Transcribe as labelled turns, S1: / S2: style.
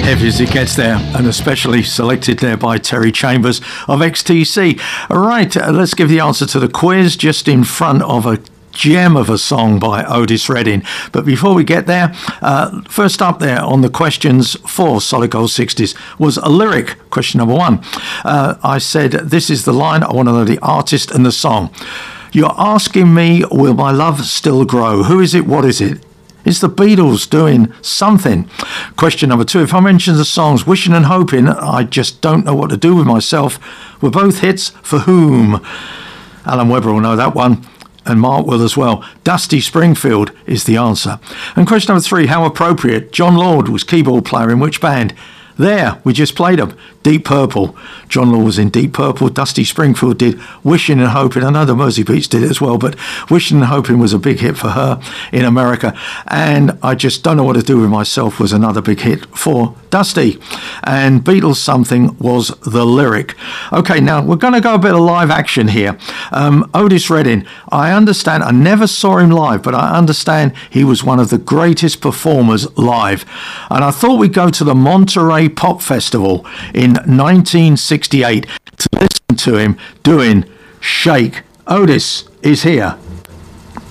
S1: heavy as it gets there, and especially selected there by Terry Chambers of XTC. All right, let's give the answer to the quiz just in front of a gem of a song by Otis Redding. But before we get there, first up there on the questions for Solid Gold 60s was a lyric. Question number one. I said, this is the line, I want to know the artist and the song. You're asking me, will my love still grow? Who is it? What is it? It's the Beatles doing something. Question number two. If I mention the songs Wishing and Hoping, I Just Don't Know What to Do With Myself, were both hits for whom? Alan Webber will know that one, and Mark will as well. Dusty Springfield is the answer. And question number three. How appropriate. John Lord was keyboard player in which band? There, we just played them. Deep Purple. John Law was in Deep Purple. Dusty Springfield did Wishing and Hoping. I know the Mersey Beats did it as well, but Wishing and Hoping was a big hit for her in America. And I Just Don't Know What to Do With Myself was another big hit for Dusty. And Beatles Something was the lyric. Okay, now we're going to go a bit of live action here. Otis Redding, I understand, I never saw him live, but I understand he was one of the greatest performers live. And I thought we'd go to the Monterey Pop Festival in 1968 to listen to him doing Shake. Otis is here.